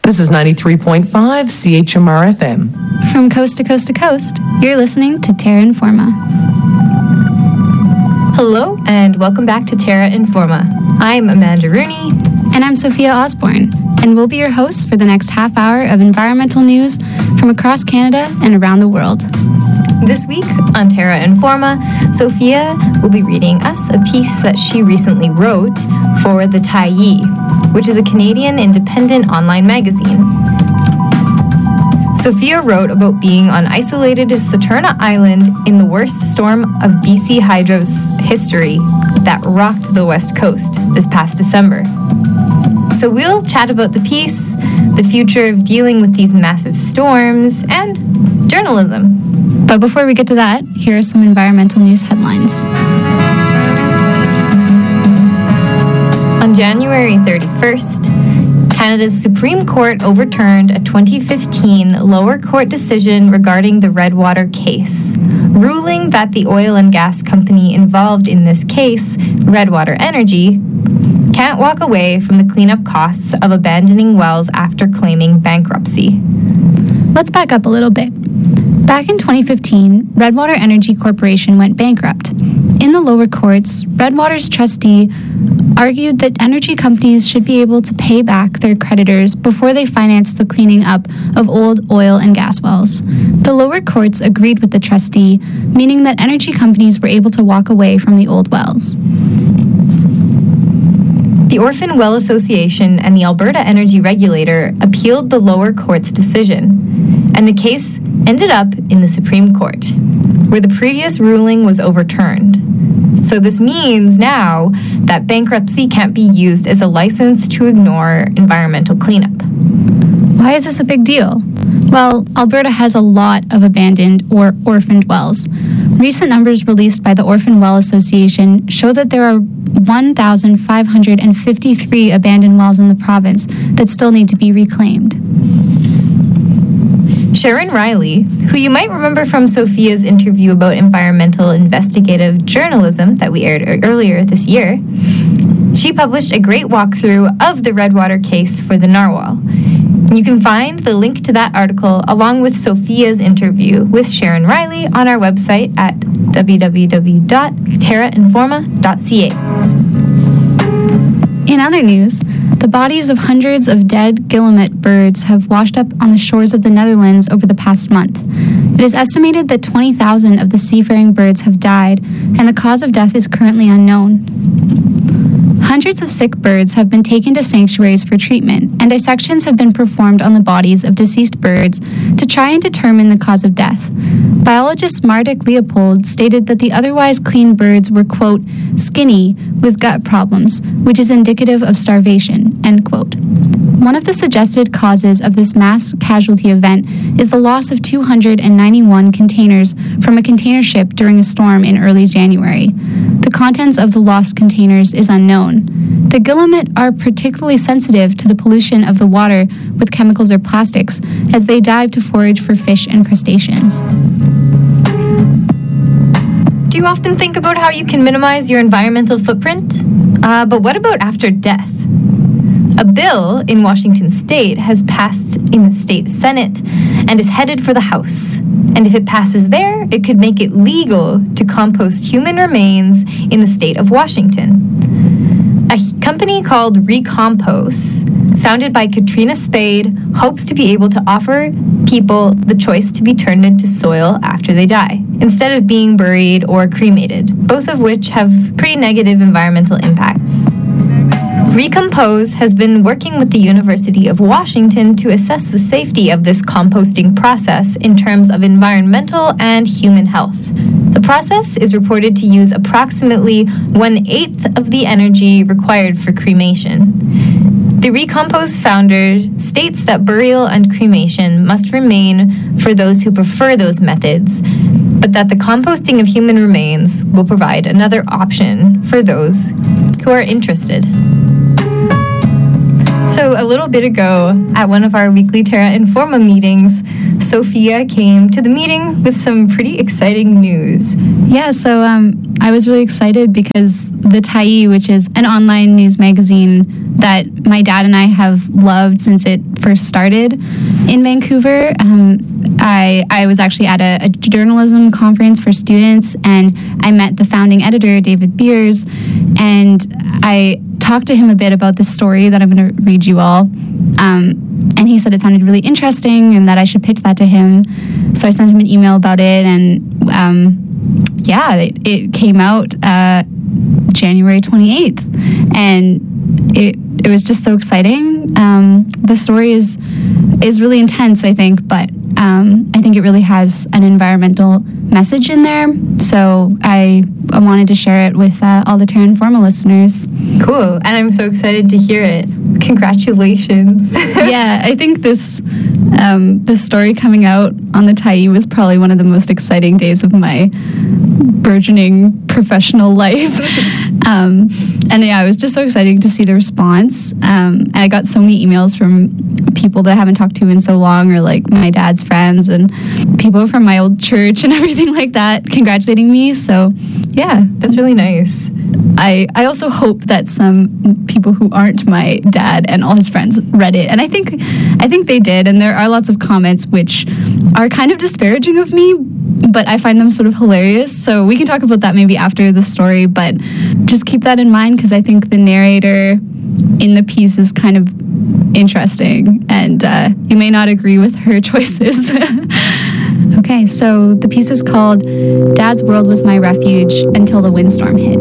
This is 93.5 CHMR FM. From coast to coast to coast, you're listening to Terra Informa. Hello, and welcome back to Terra Informa. I'm Amanda Rooney. And I'm Sophia Osborne, and we'll be your hosts for the next half hour of environmental news from across Canada and around the world. This week on Terra Informa, Sophia will be reading us a piece that she recently wrote for The Tyee, which is a Canadian independent online magazine. Sophia wrote about being on isolated Saturna Island in the worst storm of BC Hydro's history that rocked the West Coast this past December. So we'll chat about the piece, the future of dealing with these massive storms, and journalism. But before we get to that, here are some environmental news headlines. On January 31st, Canada's Supreme Court overturned a 2015 lower court decision regarding the Redwater case, ruling that the oil and gas company involved in this case, Redwater Energy, can't walk away from the cleanup costs of abandoning wells after claiming bankruptcy. Let's back up a little bit. Back in 2015, Redwater Energy Corporation went bankrupt. In the lower courts, Redwater's trustee argued that energy companies should be able to pay back their creditors before they finance the cleaning up of old oil and gas wells. The lower courts agreed with the trustee, meaning that energy companies were able to walk away from the old wells. The Orphan Well Association and the Alberta Energy Regulator appealed the lower court's decision, and the case ended up in the Supreme Court, where the previous ruling was overturned. So this means now that bankruptcy can't be used as a license to ignore environmental cleanup. Why is this a big deal? Well, Alberta has a lot of abandoned or orphaned wells. Recent numbers released by the Orphan Well Association show that there are 1,553 abandoned wells in the province that still need to be reclaimed. Sharon Riley, who you might remember from Sophia's interview about environmental investigative journalism that we aired earlier this year, she published a great walkthrough of the Redwater case for the Narwhal. You can find the link to that article along with Sophia's interview with Sharon Riley on our website at www.terrainforma.ca. In other news, the bodies of hundreds of dead guillemot birds have washed up on the shores of the Netherlands over the past month. It is estimated that 20,000 of the seafaring birds have died, and the cause of death is currently unknown. Hundreds of sick birds have been taken to sanctuaries for treatment, and dissections have been performed on the bodies of deceased birds to try and determine the cause of death. Biologist Mardik Leopold stated that the otherwise clean birds were, quote, skinny with gut problems, which is indicative of starvation, end quote. One of the suggested causes of this mass casualty event is the loss of 291 containers from a container ship during a storm in early January. The contents of the lost containers is unknown. The guillemot are particularly sensitive to the pollution of the water with chemicals or plastics as they dive to forage for fish and crustaceans. Do you often think about how you can minimize your environmental footprint? But what about after death? A bill in Washington state has passed in the state Senate and is headed for the House. And if it passes there, it could make it legal to compost human remains in the state of Washington. A company called Recompose, founded by Katrina Spade, hopes to be able to offer people the choice to be turned into soil after they die, instead of being buried or cremated, both of which have pretty negative environmental impacts. Recompose has been working with the University of Washington to assess the safety of this composting process in terms of environmental and human health. The process is reported to use approximately 1/8 of the energy required for cremation. The Recompose founder states that burial and cremation must remain for those who prefer those methods, but that the composting of human remains will provide another option for those who are interested. So a little bit ago, at one of our weekly Terra Informa meetings, Sophia came to the meeting with some pretty exciting news. Yeah, so I was really excited because The Tyee, which is an online news magazine that my dad and I have loved since it first started in Vancouver. I was actually at a journalism conference for students, and I met the founding editor, David Beers, and I talked to him a bit about this story that I'm going to read you all. And he said it sounded really interesting and that I should pitch that to him. So I sent him an email about it, and it came out January 28th, and it was just so exciting. The story is really intense, I think, but I think it really has an environmental message in there. So I wanted to share it with all the Terra Informa listeners. Cool, and I'm so excited to hear it. Congratulations. Yeah, I think this story coming out on the Tyee was probably one of the most exciting days of my burgeoning professional life. And yeah, it was just so exciting to see the response. And I got so many emails from people that I haven't talked to in so long, or like my dad's friends and people from my old church and everything like that, congratulating me. So yeah, that's really nice. I also hope that some people who aren't my dad and all his friends read it, and I think they did. And there are lots of comments which are kind of disparaging of me, but I find them sort of hilarious. So we can talk about that maybe after the story, but just keep that in mind, because I think the narrator in the piece is kind of interesting, and you may not agree with her choices. Okay, so the piece is called Dad's World Was My Refuge Until the Windstorm Hit.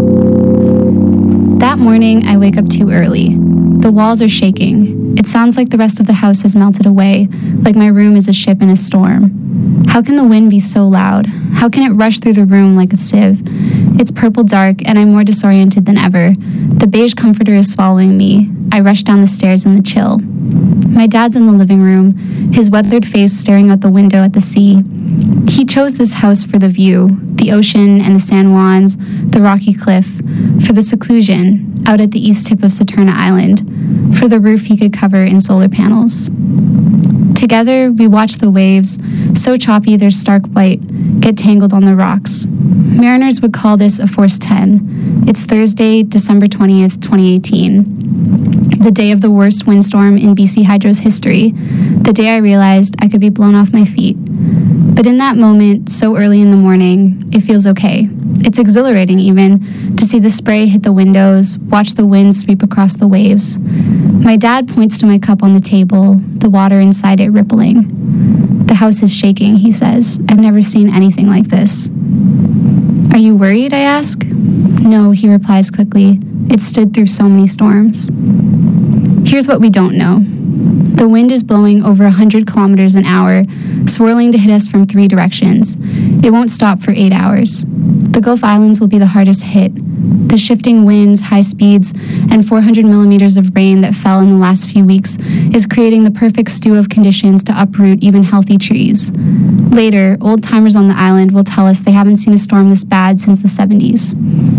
That morning, I wake up too early. The walls are shaking. It sounds like the rest of the house has melted away, like my room is a ship in a storm. How can the wind be so loud? How can it rush through the room like a sieve? It's purple dark, and I'm more disoriented than ever. The beige comforter is swallowing me. I rush down the stairs in the chill. My dad's in the living room, his weathered face staring out the window at the sea. He chose this house for the view, the ocean and the San Juans, the rocky cliff, for the seclusion out at the east tip of Saturna Island, for the roof he could cover in solar panels. Together, we watch the waves, so choppy they're stark white, get tangled on the rocks. Mariners would call this a Force 10. It's Thursday, December 20th, 2018. The day of the worst windstorm in BC Hydro's history. The day I realized I could be blown off my feet. But in that moment, so early in the morning, it feels okay. It's exhilarating even, to see the spray hit the windows, watch the wind sweep across the waves. My dad points to my cup on the table, the water inside it rippling. The house is shaking, he says. I've never seen anything like this. Are you worried, I ask? No, he replies quickly. It stood through so many storms. Here's what we don't know. The wind is blowing over 100 kilometers an hour, swirling to hit us from 3 directions. It won't stop for 8 hours. The Gulf Islands will be the hardest hit. The shifting winds, high speeds, and 400 millimeters of rain that fell in the last few weeks is creating the perfect stew of conditions to uproot even healthy trees. Later, old-timers on the island will tell us they haven't seen a storm this bad since the 70s.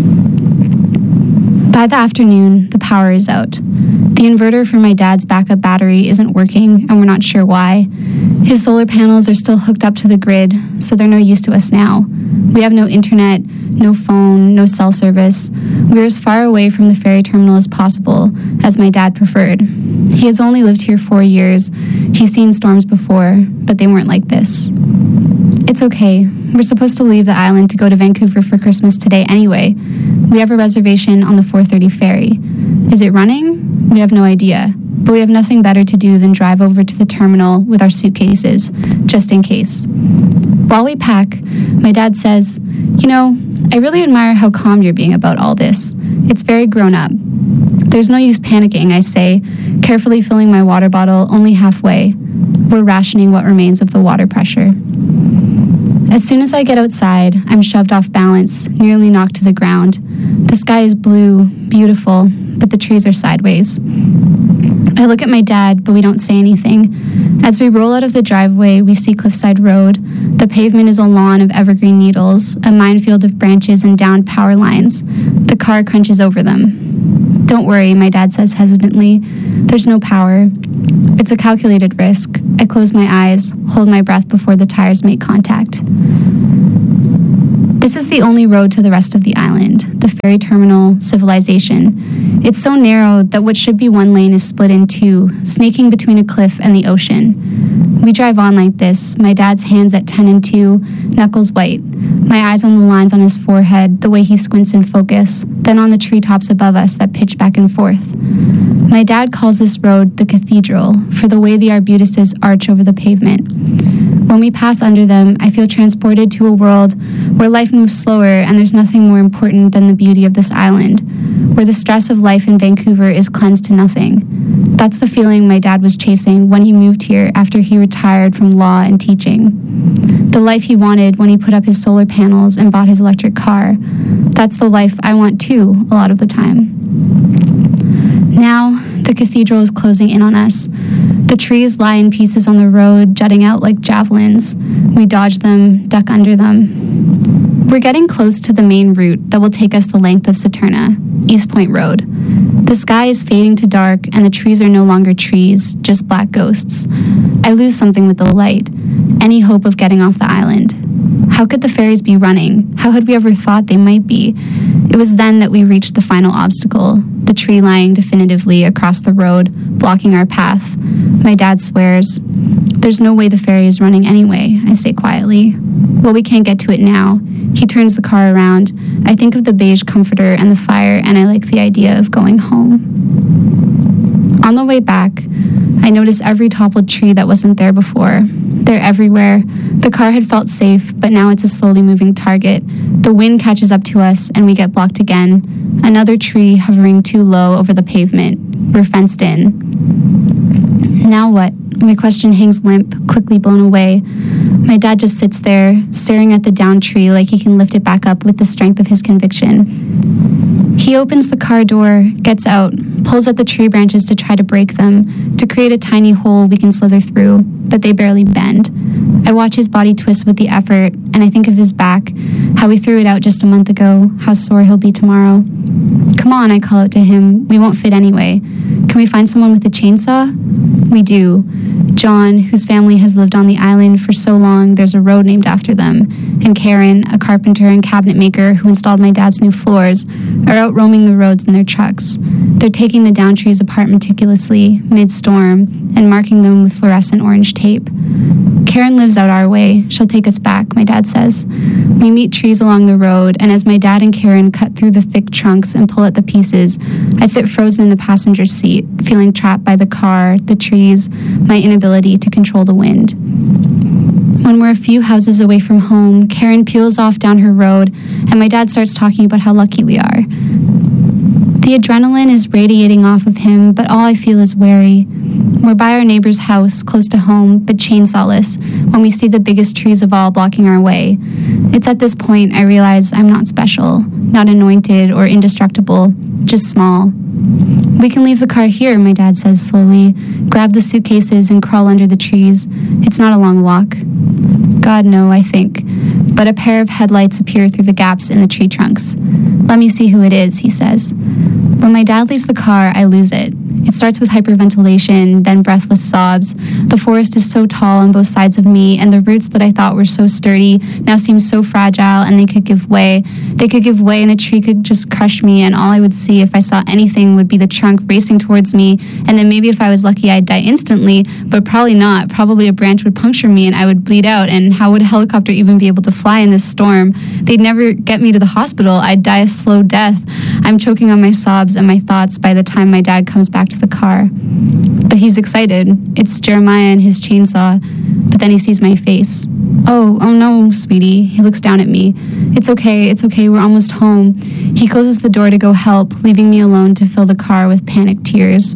By the afternoon, the power is out. The inverter for my dad's backup battery isn't working, and we're not sure why. His solar panels are still hooked up to the grid, so they're no use to us now. We have no internet, no phone, no cell service. We're as far away from the ferry terminal as possible, as my dad preferred. He has only lived here 4 years. He's seen storms before, but they weren't like this. It's okay. We're supposed to leave the island to go to Vancouver for Christmas today anyway. We have a reservation on the 4:30 ferry. Is it running? We have no idea, but we have nothing better to do than drive over to the terminal with our suitcases, just in case. While we pack, my dad says, "You know, I really admire how calm you're being about all this. It's very grown up." "There's no use panicking," I say, carefully filling my water bottle only halfway. We're rationing what remains of the water pressure. As soon as I get outside, I'm shoved off balance, nearly knocked to the ground. The sky is blue, beautiful, but the trees are sideways. I look at my dad, but we don't say anything. As we roll out of the driveway, we see Cliffside Road. The pavement is a lawn of evergreen needles, a minefield of branches and downed power lines. The car crunches over them. "Don't worry," my dad says hesitantly. "There's no power. It's a calculated risk." I close my eyes, hold my breath before the tires make contact. This is the only road to the rest of the island, the ferry terminal civilization. It's so narrow that what should be one lane is split in two, snaking between a cliff and the ocean. We drive on like this, my dad's hands at 10 and 2, knuckles white, my eyes on the lines on his forehead, the way he squints in focus, then on the treetops above us that pitch back and forth. My dad calls this road the cathedral, for the way the arbutuses arch over the pavement. When we pass under them, I feel transported to a world where life moves slower and there's nothing more important than the beauty of this island, where the stress of life in Vancouver is cleansed to nothing. That's the feeling my dad was chasing when he moved here after he retired from law and teaching. The life he wanted when he put up his solar panels and bought his electric car. That's the life I want too, a lot of the time. Now, the cathedral is closing in on us. The trees lie in pieces on the road, jutting out like javelins. We dodge them, duck under them. We're getting close to the main route that will take us the length of Saturna, East Point Road. The sky is fading to dark, and the trees are no longer trees, just black ghosts. I lose something with the light, any hope of getting off the island. How could the ferries be running? How had we ever thought they might be? It was then that we reached the final obstacle, the tree lying definitively across the road, blocking our path. My dad swears. There's no way the ferry is running anyway, I say quietly. Well, we can't get to it now. He turns the car around. I think of the beige comforter and the fire, and I like the idea of going home. On the way back, I notice every toppled tree that wasn't there before. They're everywhere. The car had felt safe, but now it's a slowly moving target. The wind catches up to us, and we get blocked again. Another tree hovering too low over the pavement. We're fenced in. Now what? My question hangs limp, quickly blown away. My dad just sits there, staring at the downed tree like he can lift it back up with the strength of his conviction. He opens the car door, gets out, pulls at the tree branches to try to break them, to create a tiny hole we can slither through, but they barely bend. I watch his body twist with the effort, and I think of his back, how we threw it out just a month ago, how sore he'll be tomorrow. Come on, I call out to him. We won't fit anyway. Can we find someone with a chainsaw? We do. John, whose family has lived on the island for so long there's a road named after them, and Karen, a carpenter and cabinet maker who installed my dad's new floors, are out roaming the roads in their trucks. They're taking the down trees apart meticulously, mid-storm, and marking them with fluorescent orange tape. Karen lives out our way. She'll take us back, my dad says. We meet trees along the road, and as my dad and Karen cut through the thick trunks and pull at the pieces, I sit frozen in the passenger seat, feeling trapped by the car, the trees, my inability to control the wind. When we're a few houses away from home, Karen peels off down her road, and my dad starts talking about how lucky we are. The adrenaline is radiating off of him, but all I feel is wary. We're by our neighbor's house, close to home, but chainsawless, when we see the biggest trees of all blocking our way. It's at this point I realize I'm not special, not anointed or indestructible, just small. We can leave the car here, my dad says slowly, grab the suitcases and crawl under the trees. It's not a long walk. God, no, I think. But a pair of headlights appear through the gaps in the tree trunks. Let me see who it is, he says. When my dad leaves the car, I lose it. It starts with hyperventilation, then breathless sobs. The forest is so tall on both sides of me, and the roots that I thought were so sturdy now seem so fragile, and they could give way. They could give way, and a tree could just crush me, and all I would see if I saw anything would be the trunk racing towards me, and then maybe if I was lucky I'd die instantly, but probably not. Probably a branch would puncture me, and I would bleed out, and how would a helicopter even be able to fly in this storm? They'd never get me to the hospital. I'd die a slow death. I'm choking on my sobs and my thoughts by the time my dad comes back to the car. But he's excited. It's Jeremiah and his chainsaw. But then he sees my face. Oh no, sweetie. He looks down at me. It's okay, we're almost home. He closes the door to go help, leaving me alone to fill the car with panicked tears.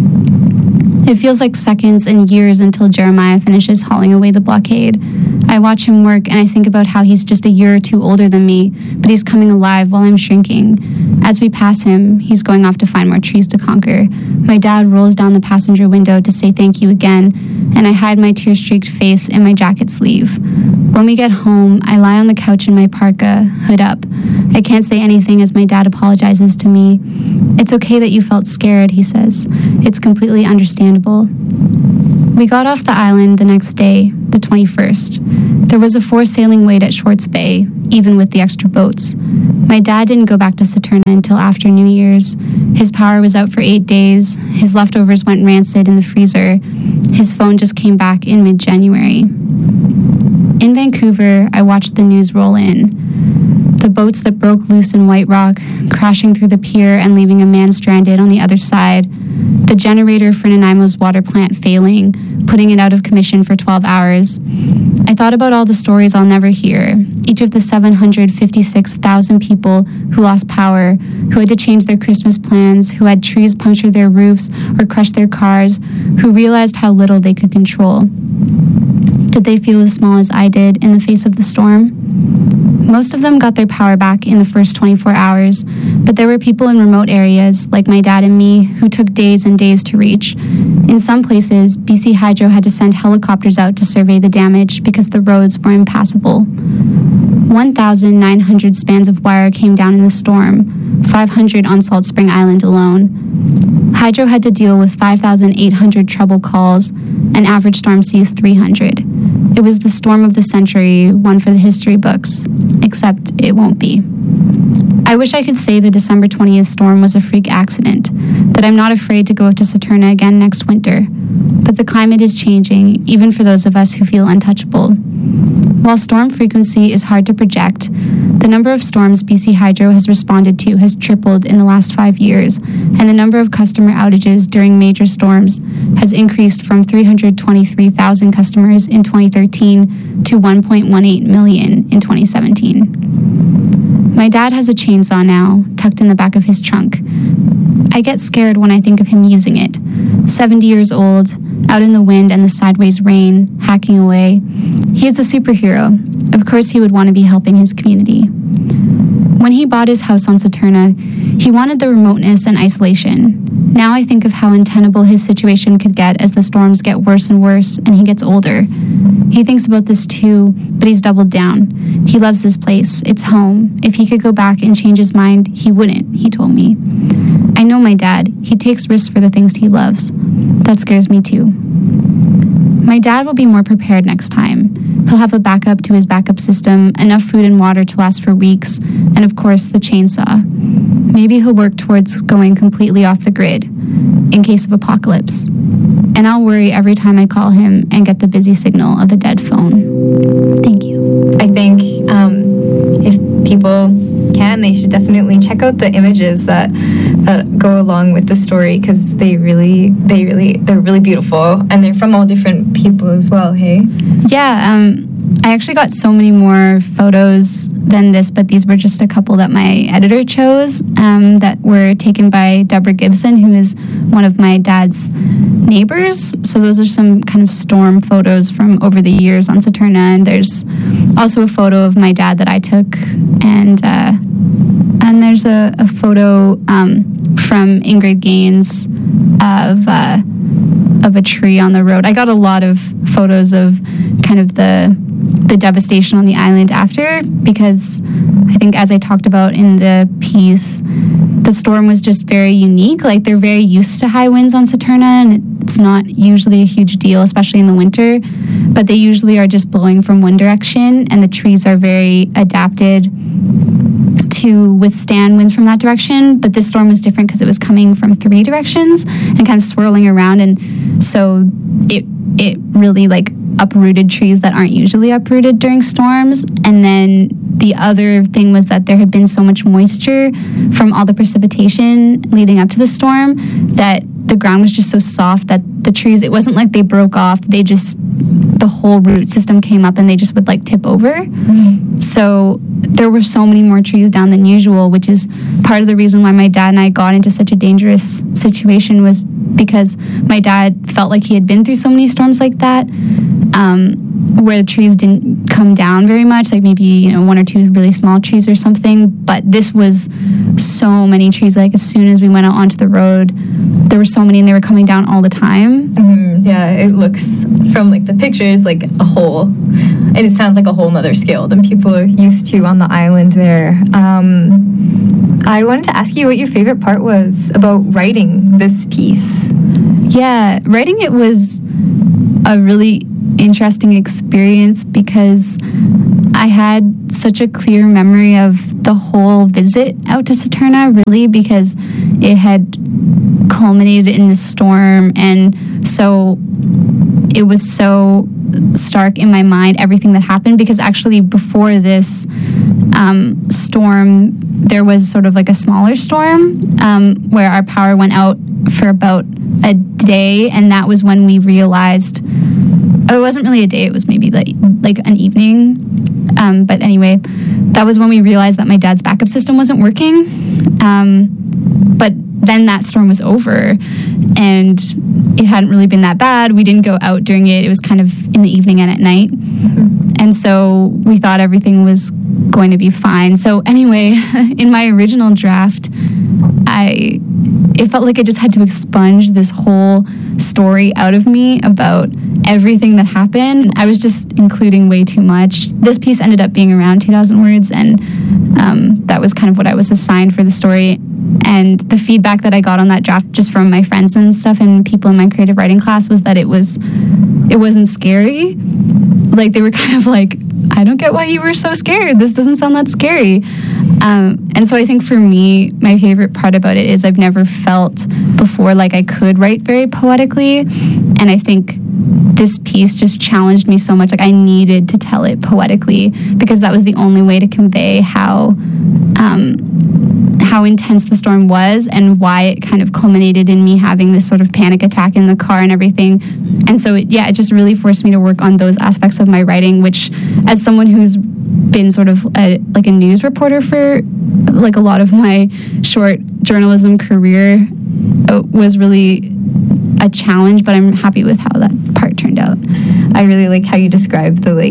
It feels like seconds and years until Jeremiah finishes hauling away the blockade. I watch him work and I think about how he's just a year or two older than me, but he's coming alive while I'm shrinking. As we pass him, he's going off to find more trees to conquer. My dad rolls down the passenger window to say thank you again, and I hide my tear-streaked face in my jacket sleeve. When we get home, I lie on the couch in my parka, hood up. I can't say anything as my dad apologizes to me. It's okay that you felt scared, he says. It's completely understandable. We got off the island the next day, the 21st. There was a 4 sailing wait at Schwartz Bay, even with the extra boats. My dad didn't go back to Saturna until after New Year's. His power was out for 8 days. His leftovers went rancid in the freezer. His phone just came back in mid-January. In Vancouver, I watched the news roll in. The boats that broke loose in White Rock, crashing through the pier and leaving a man stranded on the other side. The generator for Nanaimo's water plant failing, putting it out of commission for 12 hours. I thought about all the stories I'll never hear. Each of the 756,000 people who lost power, who had to change their Christmas plans, who had trees puncture their roofs or crush their cars, who realized how little they could control. Did they feel as small as I did in the face of the storm? Most of them got their power back in the first 24 hours, but there were people in remote areas, like my dad and me, who took days and days to reach. In some places, BC Hydro had to send helicopters out to survey the damage because the roads were impassable. 1,900 spans of wire came down in the storm, 500 on Salt Spring Island alone. Hydro had to deal with 5,800 trouble calls, and average storm sees 300. It was the storm of the century, one for the history books, except it won't be. I wish I could say the December 20th storm was a freak accident, that I'm not afraid to go up to Saturna again next winter. But the climate is changing, even for those of us who feel untouchable. While storm frequency is hard to project, the number of storms BC Hydro has responded to has tripled in the last 5 years, and the number of customer outages during major storms has increased from 323,000 customers in 2013 to 1.18 million in 2017. My dad has a chainsaw now, tucked in the back of his trunk. I get scared when I think of him using it. 70 years old, out in the wind and the sideways rain, hacking away. He is a superhero. Of course he would want to be helping his community. When he bought his house on Saturna, he wanted the remoteness and isolation. Now I think of how untenable his situation could get as the storms get worse and worse and he gets older. He thinks about this too, but he's doubled down. He loves this place. It's home. If he could go back and change his mind, he wouldn't, he told me. I know my dad. He takes risks for the things he loves. That scares me too. My dad will be more prepared next time. He'll have a backup to his backup system, enough food and water to last for weeks, and of course the chainsaw. Maybe he'll work towards going completely off the grid in case of apocalypse. And I'll worry every time I call him and get the busy signal of a dead phone. Thank you. I think if people can, they should definitely check out the images that go along with the story, because they're really beautiful, and they're from all different people as well. Hey, yeah, I actually got so many more photos than this, but these were just a couple that my editor chose, that were taken by Deborah Gibson, who is one of my dad's neighbors. So those are some kind of storm photos from over the years on Saturna, and there's also a photo of my dad that I took, and there's a photo from Ingrid Gaines of a tree on the road. I got a lot of photos of kind of the devastation on the island after, because I think, as I talked about in the piece, the storm was just very unique. Like, they're very used to high winds on Saturna, and it's not usually a huge deal, especially in the winter, but they usually are just blowing from one direction, and the trees are very adapted to withstand winds from that direction. But this storm was different because it was coming from 3 directions and kind of swirling around, and so it really uprooted trees that aren't usually uprooted during storms. And then the other thing was that there had been so much moisture from all the precipitation leading up to the storm that the ground was just so soft that the trees, it wasn't like they broke off, the whole root system came up and they just would tip over. Mm-hmm. So there were so many more trees down than usual, which is part of the reason why my dad and I got into such a dangerous situation, was because my dad felt like he had been through so many storms like that, where the trees didn't come down very much, maybe 1 or 2 really small trees or something. But this was so many trees. As soon as we went out onto the road, there were so many, and they were coming down all the time. Mm-hmm. Yeah, it looks from the pictures like a whole, and it sounds like a whole nother scale than people are used to on the island there. I wanted to ask you what your favorite part was about writing this piece. Yeah, writing it was a really interesting experience because I had such a clear memory of the whole visit out to Saturna, really, because it had culminated in this storm, and so it was so stark in my mind, everything that happened, because actually before this storm, there was sort of like a smaller storm where our power went out for about a day, and that was when we realized, it wasn't really a day, it was maybe like an evening, but anyway, that was when we realized that my dad's backup system wasn't working, but then that storm was over, and it hadn't really been that bad. We didn't go out during it. It was kind of in the evening and at night. And so we thought everything was going to be fine. So anyway, in my original draft, it felt like I just had to expunge this whole story out of me about everything that happened. I was just including way too much. This piece ended up being around 2,000 words, and that was kind of what I was assigned for the story. And the feedback that I got on that draft, just from my friends and stuff and people in my creative writing class, was that it wasn't scary. Like, they were kind of like, I don't get why you were so scared. This doesn't sound that scary. And so I think for me, my favorite part about it is I've never felt before like I could write very poetically. And I think this piece just challenged me so much. Like, I needed to tell it poetically because that was the only way to convey how intense the storm was and why it kind of culminated in me having this sort of panic attack in the car and everything. And so it just really forced me to work on those aspects of my writing, which, as someone who's been sort of like a news reporter for like a lot of my short journalism career, was really a challenge, but I'm happy with how that part turned out. I really like how you described the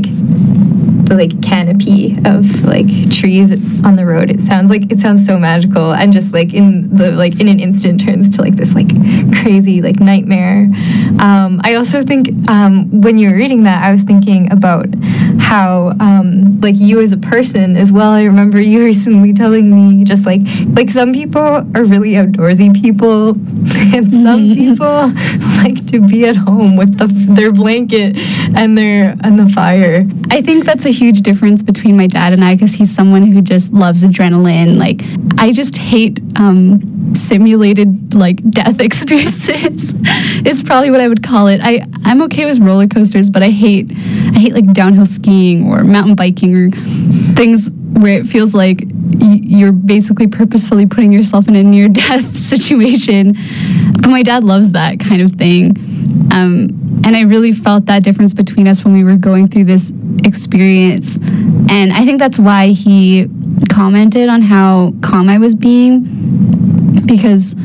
canopy of like trees on the road. It sounds so magical, and just like in an instant turns to like this like crazy like nightmare. I also think when you were reading that, I was thinking about how like you as a person as well. I remember you recently telling me just like some people are really outdoorsy people and some people like to be at home with their blanket and the fire. I think that's a huge difference between my dad and I, because he's someone who just loves adrenaline. Like, I just hate simulated like death experiences. It's probably what I would call it. I'm okay with roller coasters, but I hate like downhill skiing or mountain biking or things where it feels like you're basically purposefully putting yourself in a near-death situation. But my dad loves that kind of thing. And I really felt that difference between us when we were going through this experience. And I think that's why he commented on how calm I was being, because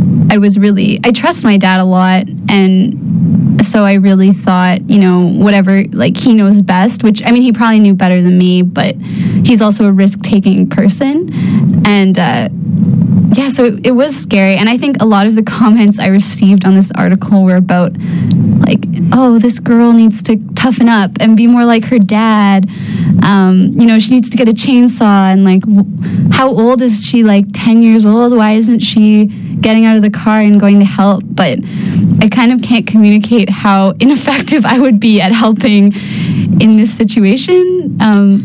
I trust my dad a lot, and so I really thought, whatever, like, he knows best, which, I mean, he probably knew better than me, but he's also a risk-taking person, and so it was scary. And I think a lot of the comments I received on this article were about, like, oh, this girl needs to toughen up and be more like her dad. She needs to get a chainsaw, and like, how old is she? Like 10 years old? Why isn't she getting out of the car and going to help? But I kind of can't communicate how ineffective I would be at helping in this situation.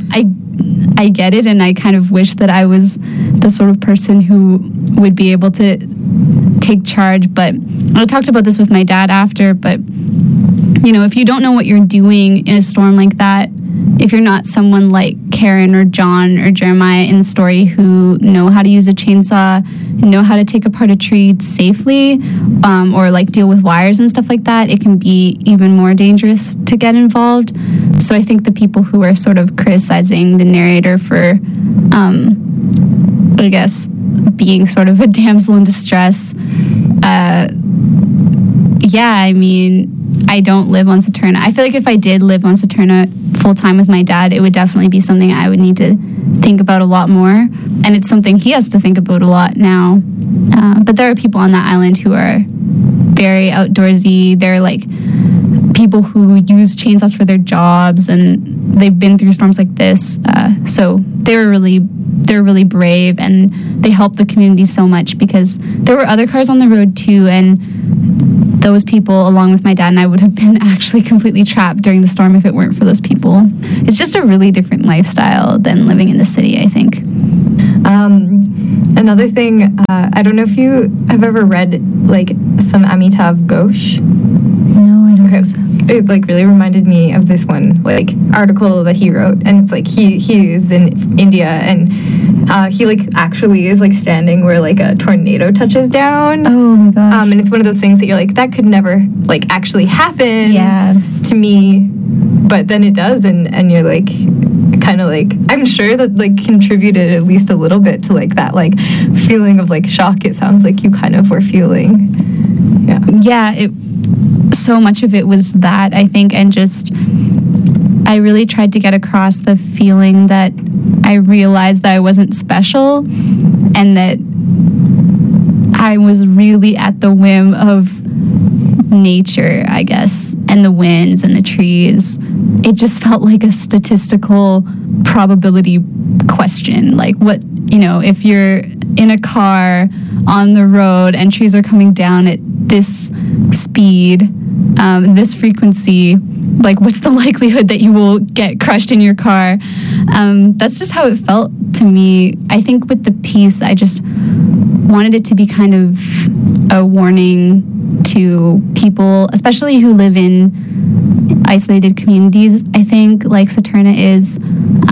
I get it, and I kind of wish that I was the sort of person who would be able to take charge. But I talked about this with my dad after, but if you don't know what you're doing in a storm like that, if you're not someone like Karen or John or Jeremiah in the story who know how to use a chainsaw and know how to take apart a tree safely, or like deal with wires and stuff like that, it can be even more dangerous to get involved. So I think the people who are sort of criticizing the narrator for, I guess, being sort of a damsel in distress, I don't live on Saturna. I feel like if I did live on Saturna full time with my dad, it would definitely be something I would need to think about a lot more. And it's something he has to think about a lot now. But there are people on that island who are very outdoorsy. They're like people who use chainsaws for their jobs, and they've been through storms like this. So they're really brave, and they helped the community so much because there were other cars on the road too, and those people, along with my dad and I, would have been actually completely trapped during the storm if it weren't for those people. It's just a really different lifestyle than living in the city, I think. Another thing, I don't know if you have ever read like some Amitav Ghosh. No, I don't think so. It like really reminded me of this one like article that he wrote, and it's like he is in India, and he like actually is like standing where like a tornado touches down. Oh my gosh. And it's one of those things that you're like, that could never like actually happen to me, but then it does, and you're like kind of like, I'm sure that like contributed at least a little bit to like that like feeling of like shock. It sounds like you kind of were feeling. So much of it was that, I think, and just I really tried to get across the feeling that I realized that I wasn't special and that I was really at the whim of nature, I guess, and the winds and the trees. It just felt like a statistical probability question. Like, what, if you're in a car on the road and trees are coming down at this speed, this frequency, like, what's the likelihood that you will get crushed in your car? That's just how it felt to me. I think with the piece, I just wanted it to be kind of a warning to people, especially who live in isolated communities, I think, like Saturna is.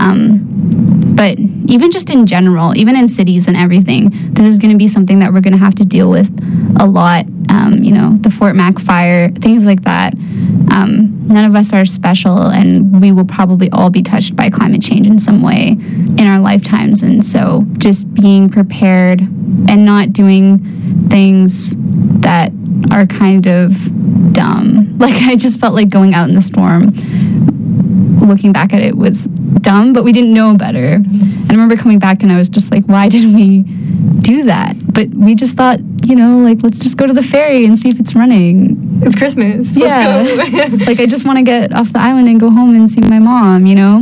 But even just in general, even in cities and everything, this is going to be something that we're going to have to deal with a lot. The Fort Mac fire, things like that. None of us are special, and we will probably all be touched by climate change in some way in our lifetimes. And so just being prepared and not doing things that are kind of dumb. Like, I just felt like going out in the storm, looking back at it, was dumb, but we didn't know better. And I remember coming back and I was just like, why did we do that? But we just thought, let's just go to the ferry and see if it's running. It's Christmas. Yeah. Let's go. Like, I just want to get off the island and go home and see my mom,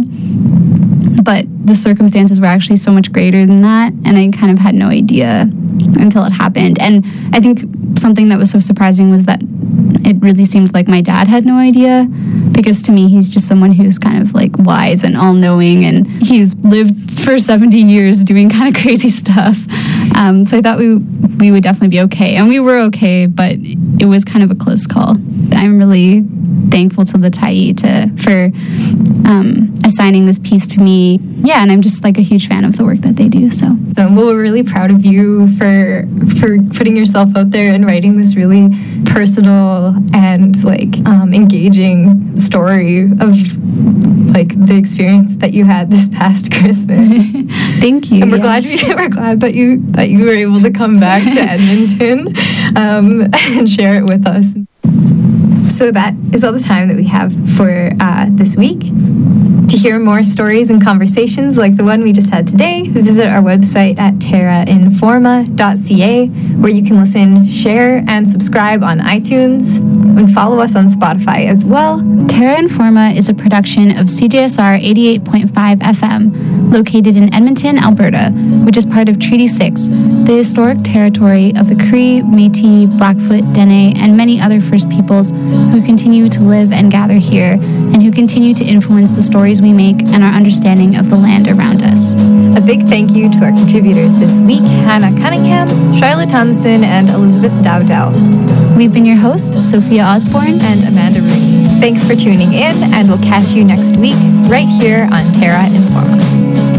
But the circumstances were actually so much greater than that, and I kind of had no idea until it happened. And I think something that was so surprising was that it really seemed like my dad had no idea, because to me, he's just someone who's kind of like wise and all-knowing, and he's lived for 70 years doing kind of crazy stuff. So I thought we would definitely be okay, and we were okay, but it was kind of a close call. I'm really thankful to the Tyee for assigning this piece to me. Yeah, and I'm just like a huge fan of the work that they do. So well, we're really proud of you for putting yourself out there and writing this really personal and like engaging story of like the experience that you had this past Christmas. Thank you. And we're glad that you were able to come back to Edmonton and share it with us. So that is all the time that we have for this week. To hear more stories and conversations like the one we just had today, visit our website at terrainforma.ca, where you can listen, share, and subscribe on iTunes, and follow us on Spotify as well. Terra Informa is a production of CJSR 88.5 FM, located in Edmonton, Alberta, which is part of Treaty 6, the historic territory of the Cree, Métis, Blackfoot, Dene, and many other First Peoples who continue to live and gather here, and who continue to influence the stories we make and our understanding of the land around us. A big thank you to our contributors this week, Hannah Cunningham, Charlotte Thompson, and Elizabeth Dowdell. We've been your hosts, Sophia Osborne and Amanda Rooney. Thanks for tuning in, and we'll catch you next week right here on Terra Informa.